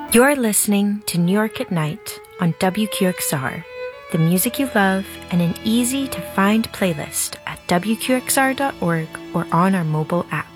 You're listening to New York at Night on WQXR, the music you love and an easy-to-find playlist at WQXR.org or on our mobile app.